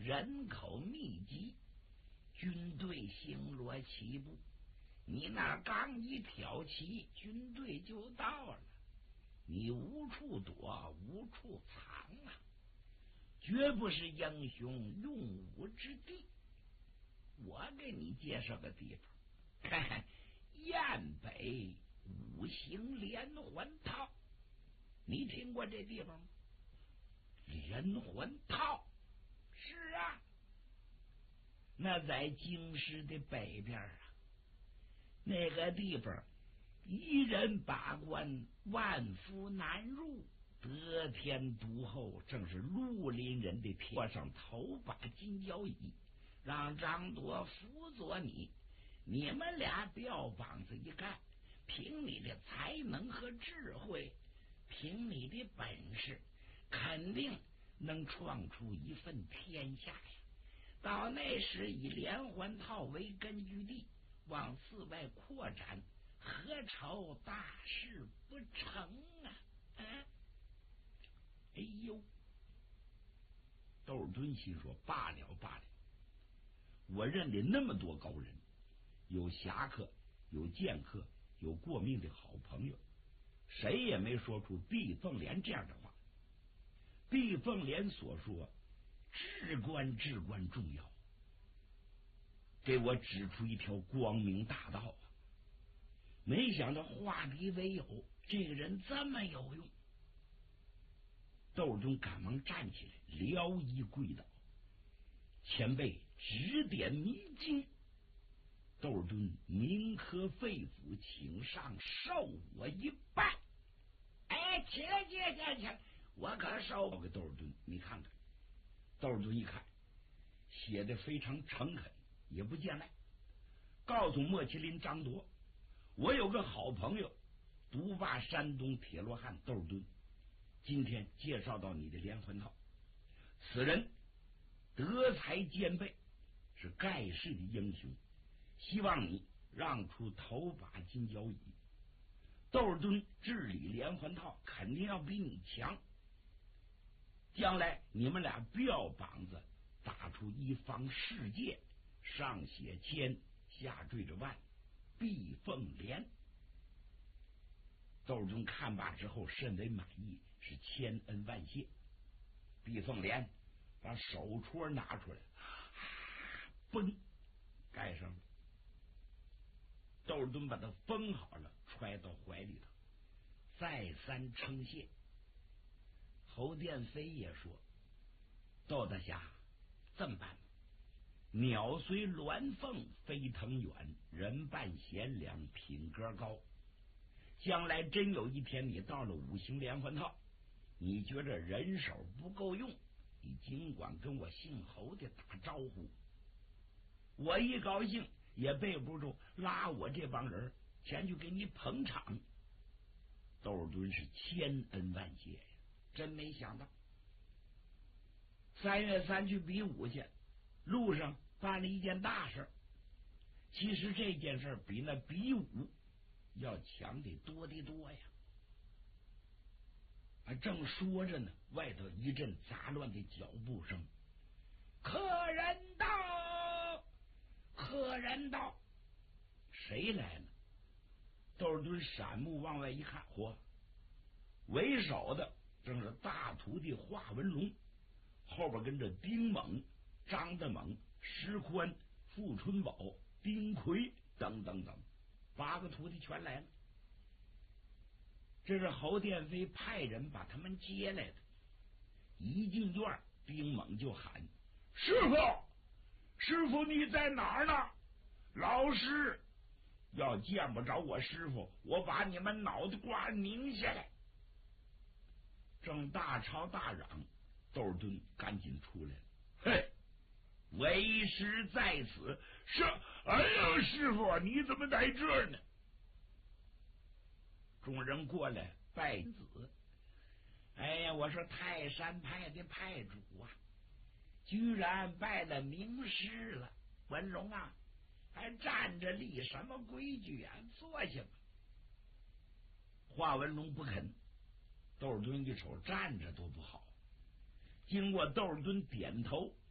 人口密集，军队星罗棋布。你那刚一挑起，军队就到了，你无处躲，无处藏啊，绝不是英雄用武之地。我给你介绍个地方，看看雁北五行连环套，你听过这地方吗？连环套是啊，那在京师的北边啊，那个地方一人把关，万夫难入，得天独厚，正是绿林人的天。坐上头把金交椅，让张铎辅佐你，你们俩吊膀子一干，凭你的才能和智慧，凭你的本事，肯定能创出一份天下呀！到那时以连环套为根据地，往四外扩展，何愁大事不成啊？哎呦，窦尔敦心说：罢了罢了，我认得那么多高人，有侠客，有剑客，有过命的好朋友，谁也没说出毕凤莲这样的话。毕凤莲所说至关至关重要，给我指出一条光明大道啊！没想到化敌为友，这个人这么有用。窦尔敦赶忙站起来，撩衣跪倒，前辈指点迷津。窦尔敦铭刻肺腑，请上受我一拜。哎，起来起来起来，我可受给窦尔敦，你看看。窦尔敦一看，写的非常诚恳，也不见外，告诉莫麒麟、张铎，我有个好朋友，独霸山东铁罗汉窦尔敦，今天介绍到你的连环套，此人德才兼备，是盖世的英雄，希望你让出头把金交椅。窦尔敦治理连环套肯定要比你强，将来你们俩吊膀子，打出一方世界，上写千，下缀着万，毕凤莲。窦尔敦看罢之后甚为满意，是千恩万谢。毕凤莲把手戳拿出来，嘣盖上了。窦尔敦把它封好了，揣到怀里头，再三称谢。侯殿飞也说：窦大侠，这么办吧，鸟随鸾凤飞腾远，人伴贤良品格高，将来真有一天你到了五行连环套，你觉着人手不够用，你尽管跟我姓侯的打招呼，我一高兴也背不住拉我这帮人前去给你捧场。窦尔敦是千恩万谢呀，真没想到3月3去比武去，路上办了一件大事。其实这件事比那比武要强得多得多呀！正说着呢，外头一阵杂乱的脚步声，客人到，客人到，谁来了？窦尔敦闪目往外一看，嚯，为首的正是大徒弟华文龙，后边跟着丁猛、张大猛、石宽、傅春宝、丁奎等等等，8个徒弟全来了。这是侯殿飞派人把他们接来的。一进院，丁猛就喊：师傅，师傅你在哪儿呢？老师，要见不着我师傅，我把你们脑袋瓜拧下来。正大吵大嚷，窦尔敦赶紧出来了。嘿，为师在此。是，哎呀，师傅你怎么在这儿呢？众人过来拜子。哎呀，我说泰山派的派主啊，居然拜了名师了。文龙啊，还站着立什么规矩啊？坐下吧。华文龙不肯。窦尔敦一瞅，站着多不好。经过窦尔敦点头，